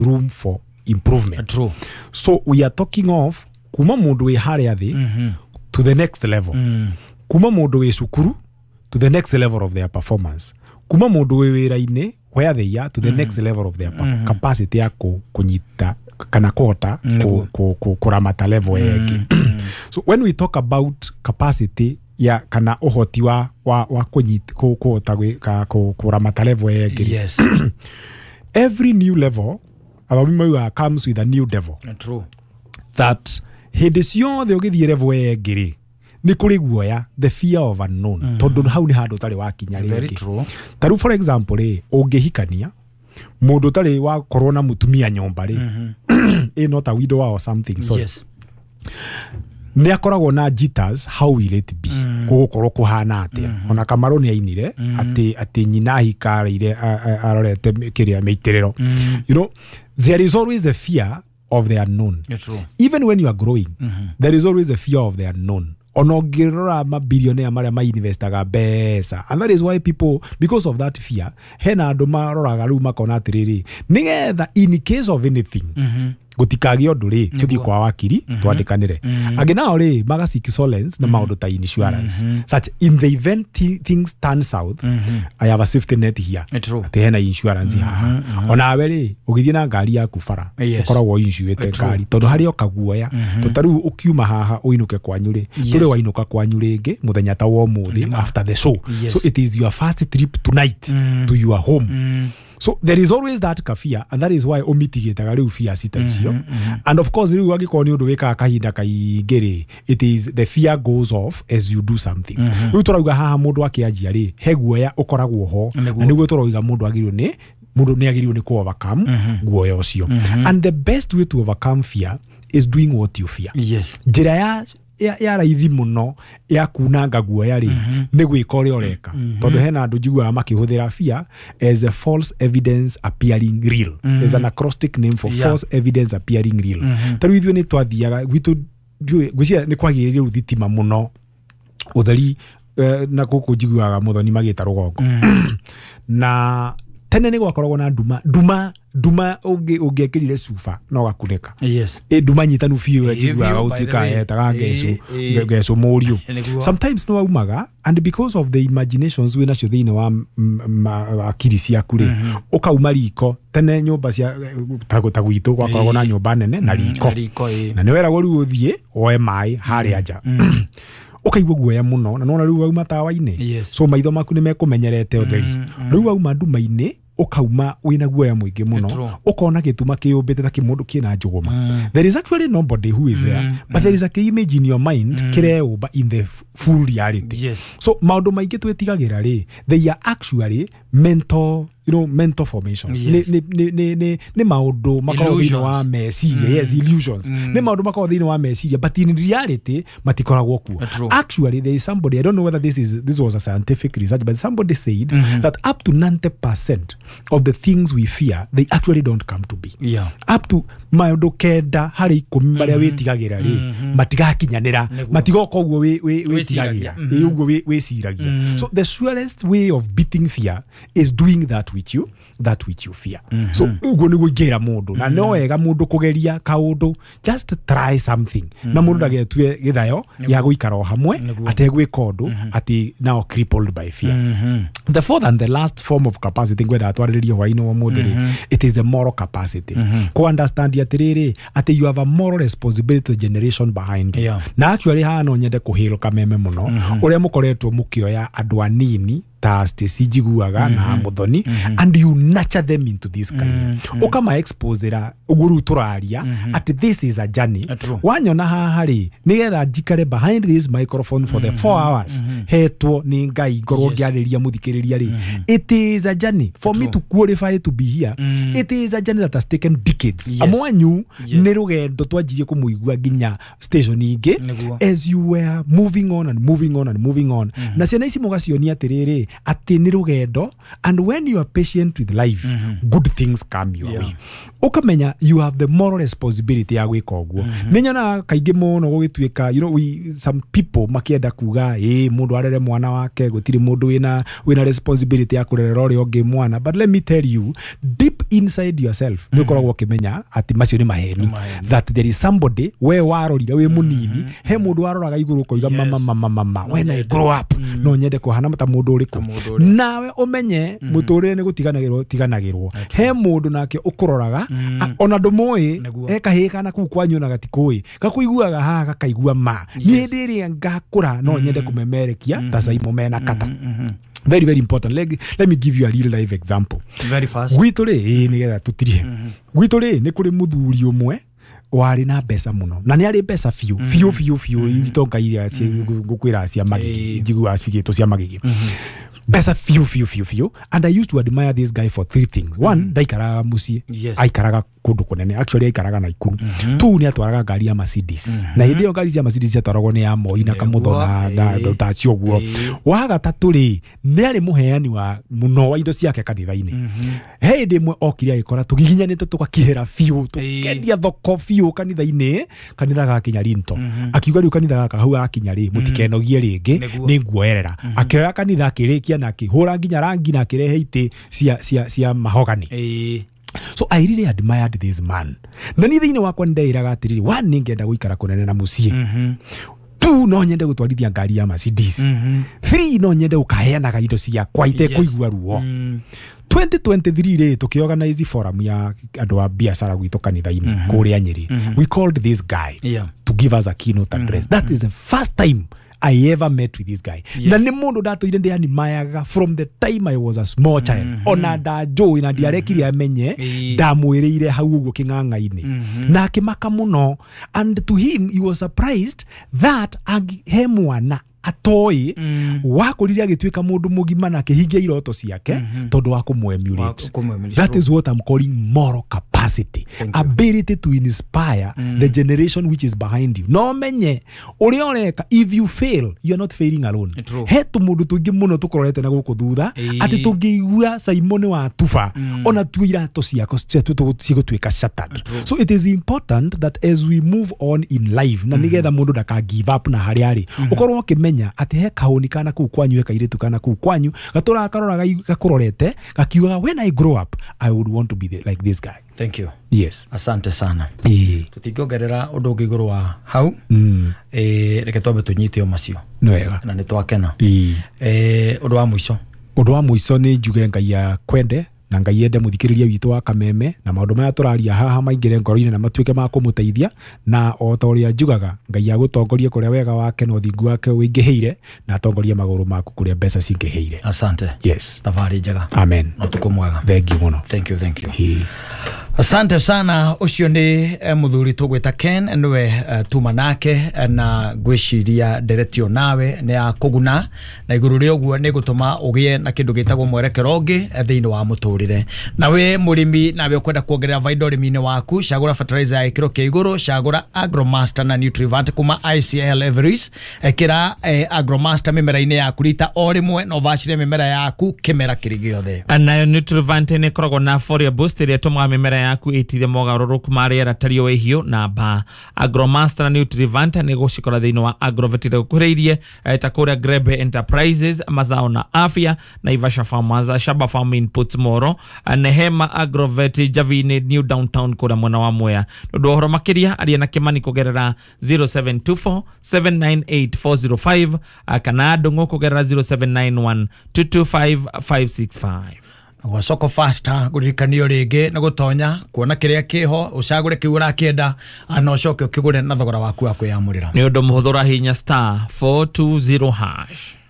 room for improvement. True. So we are talking of kuma mundu we haria thi to the next level. Kuma mundu we sukuru to the next level of their performance. Kuma mundu we wira-ini where they are to the next level of their capacity ya kunyita kana kota kuramata level yake. So when we talk about capacity ya kana uhoti wa kunyita kuramata level yake. Yes. Every new level comes with a new devil. True. That hindi ciothe ugithie level yake ni kuri guoya, the fear of unknown. Tondu hau ni handu tari wakinya ringi. Very true. Taru for example ungihikania mundu tari wa korona mutumia nyomba not a widow or something. So yes. Ni akoragwo na jitters, how will it be? Gukorwo kuhana atia. Ona Kamaro ni ainire ati nyina hikarire arorete kiria meitirero. You know, there is always the fear of the unknown. True. Even when you are growing, there is always a fear of the unknown. Onogirora mabillionaire maria ma investaga besa, and that is why people, because of that fear, hena andu maroraga riu makona atiriri nigetha in case of anything gutikagi undu ri tuthie kwa wakiri twandikanire agi nao ri magasiki solace na maundu ta insurance such in the event things turn south I have a safety net here ati hena insurance haha ona we ri ugithie na ngari yaku bara ukoragwo insurate ngari tondu hari okaguoya tutaru ukiuma haha uinuke kwanyu ri turi wainuka kwanyu ringi muthenya ta wo muthi after the show. So it is your first trip tonight to your home. So there is always that fear, and that is why omitigetaga riu fear sita icio. And of course riu agikoni undu wika kahinda kaingiri, it is the fear goes off as you do something. Riu turauga haha mundu akianjia ri heguoya ukoragwo ho na niguo turauga mundu agirio ni ku overcome guoya ucio. And the best way to overcome fear is doing what you fear. Yes. Njira ya raithi muno ya kunanga guoya ri ni gwika uria ureka tondu hena andu njiguaga makihuthira fear as a false evidence appearing real. Is an acrostic name for false evidence appearing real. Taru ithwe ni twathiaga gwitu gwicira ni kwagiriria uthitima muno utheri na guku njiguaga muthoni magita rugongo na tene ni gwakoragwo na nduma ungekirire cuba no gakuneka. Yes. Nduma nyitanu fiu njiguaga utika etaga ngeco muriu. Sometimes no umaga, and because of the imaginations we nacio thiini wa akiri ciaku ri ukauma riko tene nyumba cia tagwitu gwakoragwo na nyumba nene na riko na ni weragwo riu uthie oe mai haria nja ukaigua guoya muno na nona riu wauma tawa-ini. So maitho maku ni mekumenyerete utheri riu wauma nduma-ini ukauma wina guoya mwingi muno ukona gituma kiumbite ta kimundu kina njuguma. There is actually nobody who is there, but there is a image in your mind kireumba in the full reality. So maundu maingi twetigagira ri they are actually mental, mental formations. Ni maundu makorwo thiini wa meciria. Yes, illusions. Ni maundu makorwo thiini wa meciria, but in reality matikoragwo kuo. Actually there is somebody, I don't know whether this was a scientific research, but somebody said that up to 90% of the things we fear, they actually don't come to be. Up to maundu kenda hari 10 maria witigagira ri matigakinyanira, matigoka uguo witigagira uguo wiciragia. So the surest way of beating fear is doing that which you fear. So uguo ni gugira mundu na no wega mundu kugeria kaundu, just try something na mundu agetue githayo ya guikara hamwe ategwika undu ati now crippled by fear. The fourth and the last form of capacity ngwenda atwariririe hwaini wa muthiri, it is the moral capacity. Ko understand atiriri ati you have a moral responsibility to the generation behind you. Na actually hano nyende kuhilo kameme muno uria mukoretwo mukioya andu anini ta Stacy njiguaga na Muthoni and you nurture them into this career. Ukama exposera uguru turaria at this is a journey. Wanyona haha ri nigetha njikare behind this microphone for the 4 hours hetwo ni Ngai ngorwo ngiariria muthikiriria ri. It is a journey for me to qualify to be here. It is a journey that has taken decades. Amwanyu ni rugendo twanjirie kumuigua ginya station ingi as you were moving on and moving on and moving on. Na ciana ici mugacionia atiriri ati ni rugendo, and when you are patient with life, good things come your way. Ukamenya you have the moral responsibility ya gwika oguo. Menya na kaingi muno gugituika, some people makienda kuga mundu arere mwana wake gutiri mundu wina responsibility ya kurerera uri ongi mwana, but let me tell you, deep inside yourself ni ukoragwo ukimenya ati macio ni maheni, that there is somebody we warorire we munini he mundu waroraga iguru koiga mama when I grow up no nyende kuhana mata mundu uriku, nawe umenye muturire ni gutiganagirwo he mundu nake ukuroraga ona ndumoi ekahika na kukwanyu na gatikoi gakuiguaga ha gakaigua ma ni ndiri ngakura no nyende kumemerekia tasa imomena kata. Very, very important. Let me give you a real life example. Very fast. Gwitore ni getha tutirie. Gwitore ni kuri muthuri umwe wari na mbeca muno na ni ari mbeca fiu itonga iria gukwira cia magigi njigua cigito cia magigi. Besa few, and I used to admire this guy for three things. One, daikaraga mucie, aikaraga kundu kunene, actually aikaraga Naikuru. Two, ni atwaraga ngari ya Mercedes. Na hindi yo ngari ya Mercedes atwaragwo ni ya Moi na Kamutho na Tacio guo. Wa gatatu ri, ni ari muheani wa muno wa indo ciake kanitha-ini. He ndimwe okire agikora tugiginyanite tukakihera few, tukendia thoko few kanitha-ini, kanitha gakinya Rinto. Akiuga riu kanitha gaka hau gakinya ri mutikenogie ringi ni nguoerera. Akioya kanitha kiriki na kihura nginya rangi na kirehe ite cia mahogani. So I really admired this man. Na ni thiini wakwa ndeiraga atiriri, one ningenda guikara kunene na mucie. Two, no nyende gutwarithia ngari ya Mercedes. Three, no nyende ukaheanaga indo cia kwaite kuigua ruo. 2023 ri tukiorganize forum ya andu a biashara gwitu kanitha-ini kuria Nyeri. We called this guy to give us a keynote address. That is the first time I ever met with this guy. Na ni mundu ndatoire ndi mayaga from the time I was a small child. Ona da joy na diarekiri amenye ndamwirire hau uguo king'ang'a-ini. Na akimaka muno, and to him he was surprised that he mwana atoi wakuriria gituika mundu mugima na kihingia iroto ciake tondu wa kumwemulate. That is what I'm calling moral capacity, ability to inspire the generation which is behind you. No menye uri oreka, if you fail you are not failing alone. He tu mundu tungi muno tukorete na guku thutha ati tungigua Simon wa tufa ona tu irato ciako cigutuika shattered. So it is important that as we move on in life na nigetha mundu ndaka give up na hari ari ukorwo kimenya ati he kahuni kana ku kwanyu he kairitu kana ku kwanyu gatura karora gakurorete gakiuga when I grow up I would want to be like this guy. Thank you. Yes. Asante sana. Tutingogerera undu ngiguru wa hau reke twambe tunyite o macio no wega na ni twakena undu wa muico ni njuge Ngai ya kwende na Ngai ende muthikiriria witu wa Kameme na maundu maya turaria haha maingire ngoro-ini na matuike ma kumuteithia na o ta uria njugaga Ngai agutongorie kuria wega wake no thingu wake wingiheire na atongorie maguru maku kuria mbeca cingiheire. Asante. Yes. Tafari njega. Amen. No tukumwega. Thank you muno. Thank you. Asante sana. Ucio ni muthuri tugwita Ken niwe tuma nake na gwiciria nderetio nawe ni ya kuguna na iguru ri oguo ni gutuma ugie na kindu gitagwo mwerekero ungi thiini wa muturire. Nawe murimi nawe ukwenda kuongerera vaida urimi-ini waku, cagura fertilizer ya ikiro kia iguru, cagura Agromaster na Nutrivant kuma ICL Everest. Ekira Agromaster mimera-ini yaku rita o rimwe no vacire mimera yaku kimera kiri giothe. Nayo Nutrivant ni koragwo na Foria Boost iria tumaga mimera yaku itire mogaruruku ma riera tario wehio na ba. Agromaster na Nutrivant ni gucikora thiini wa Agrovet gukureirie ta kuria Grebe Enterprises, Mazao na Afya, Naivasha Farmers, Shaba Farm Inputs Moro, Nehema Agrovet, Javine New Downtown kuria mwena wa Mwea. Ndu horo makiria aria na Kimani kugerera 0724 798 405 kana Ndungu kugerera 0791 225 565. Wa soko faster gurikanio ringi na gutonya kuona kiria kiho ucagure kiura kienda ana ucoke ukigure na thogora waku wa kwiyamurira ni undu muhuthura hinya *420#.